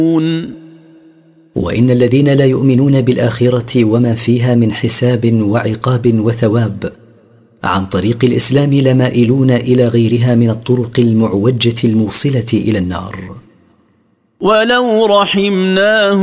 وإن الذين لا يؤمنون بالآخرة وما فيها من حساب وعقاب وثواب عن طريق الإسلام لمائلون إلى غيرها من الطرق المعوجة الموصلة إلى النار. ولو رحمناهم